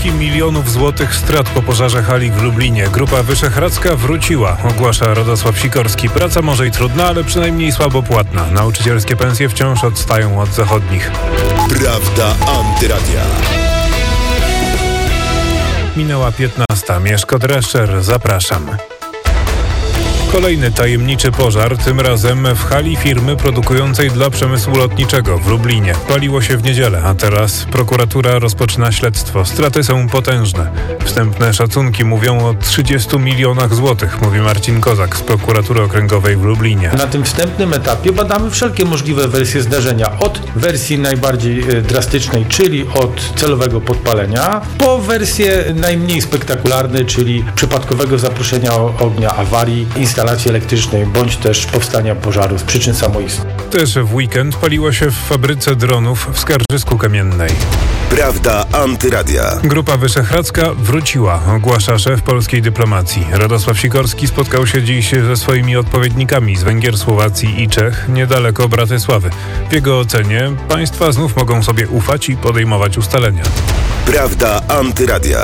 Setki milionów złotych strat po pożarze hali w Lublinie. Grupa Wyszehradzka wróciła, ogłasza Radosław Sikorski. Praca może i trudna, ale przynajmniej słabo płatna. Nauczycielskie pensje wciąż odstają od zachodnich. Prawda Antyradia. Minęła 15. Mieszko Drescher, zapraszam. Kolejny tajemniczy pożar, tym razem w hali firmy produkującej dla przemysłu lotniczego w Lublinie. Paliło się w niedzielę, a teraz prokuratura rozpoczyna śledztwo. Straty są potężne. Wstępne szacunki mówią o 30 milionach złotych, mówi Marcin Kozak z prokuratury okręgowej w Lublinie. Na tym wstępnym etapie badamy wszelkie możliwe wersje zdarzenia. Od wersji najbardziej drastycznej, czyli od celowego podpalenia, po wersję najmniej spektakularnej, czyli przypadkowego zaproszenia ognia, awarii, instalacji elektrycznej, bądź też powstania pożaru z przyczyn samoistnych. Też w weekend paliło się w fabryce dronów w Skarżysku Kamiennej. Prawda Antyradia. Grupa Wyszehradzka wróciła, ogłasza szef polskiej dyplomacji. Radosław Sikorski spotkał się dziś ze swoimi odpowiednikami z Węgier, Słowacji i Czech, niedaleko Bratysławy. W jego ocenie państwa znów mogą sobie ufać i podejmować ustalenia. Prawda Antyradia.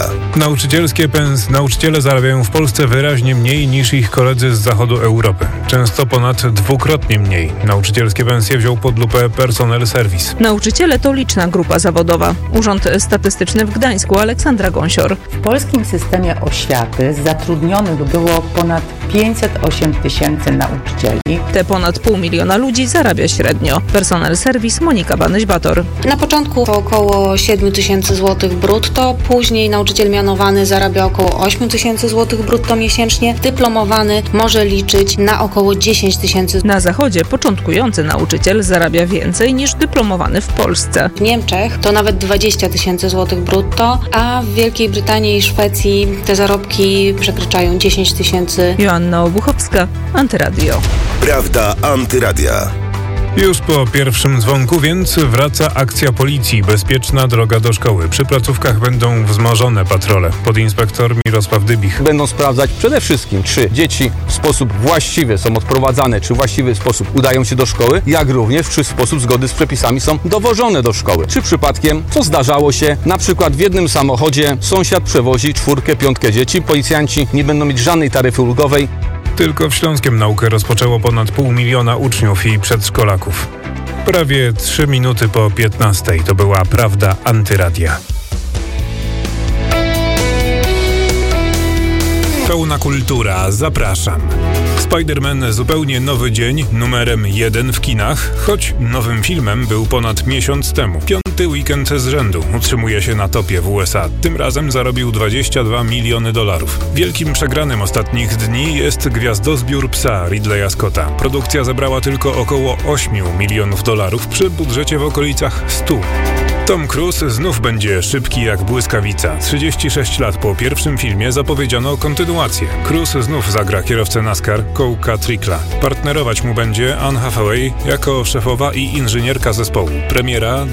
Nauczyciele zarabiają w Polsce wyraźnie mniej niż ich koledzy z zachodu Europy. Często ponad dwukrotnie mniej. Nauczycielskie pensje wziął pod lupę Personel Service. Nauczyciele to liczna grupa zawodowa. Urząd Statystyczny w Gdańsku, Aleksandra Gąsior. W polskim systemie oświaty zatrudnionych było ponad 508 tysięcy nauczycieli. Te ponad 500 000 ludzi zarabia średnio. Personel Service, Monika Banyś-Bator. Na początku to około 7 tysięcy złotych brutto, później nauczyciel mianowany zarabia około 8 tysięcy złotych brutto miesięcznie, dyplomowany może liczyć na około 10 tysięcy. Na zachodzie początkujący nauczyciel zarabia więcej niż dyplomowany w Polsce. W Niemczech to nawet 20 tysięcy złotych brutto, a w Wielkiej Brytanii i Szwecji te zarobki przekraczają 10 tysięcy. Joanna Obuchowska, Antyradio. Prawda Antyradia. Już po pierwszym dzwonku więc wraca akcja policji Bezpieczna droga do szkoły. Przy placówkach będą wzmożone patrole. Podinspektor Mirosław Dybich. Będą sprawdzać przede wszystkim, czy dzieci w sposób właściwy są odprowadzane, czy w właściwy sposób udają się do szkoły, jak również czy w sposób zgodny z przepisami są dowożone do szkoły. Czy przypadkiem, co zdarzało się, na przykład w jednym samochodzie sąsiad przewozi 4, 5 dzieci, policjanci nie będą mieć żadnej taryfy ulgowej. Tylko w Śląskiem naukę rozpoczęło ponad 500 000 uczniów i przedszkolaków. Prawie 3 minuty po 15. To była Prawda Antyradia. Pełna kultura. Zapraszam. Spider-Man zupełnie nowy dzień, numerem 1 w kinach, choć nowym filmem był ponad miesiąc temu. 5. weekend z rzędu utrzymuje się na topie w USA. Tym razem zarobił $22 miliony. Wielkim przegranym ostatnich dni jest Gwiazdozbiór psa Ridleya Scotta. Produkcja zebrała tylko około $8 milionów przy budżecie w okolicach 100. Tom Cruise znów będzie szybki jak błyskawica. 36 lat po pierwszym filmie zapowiedziano kontynuację. Cruise znów zagra kierowcę NASCAR Cołka Trickla. Partnerować mu będzie Anne Hathaway jako szefowa i inżynierka zespołu. Premiera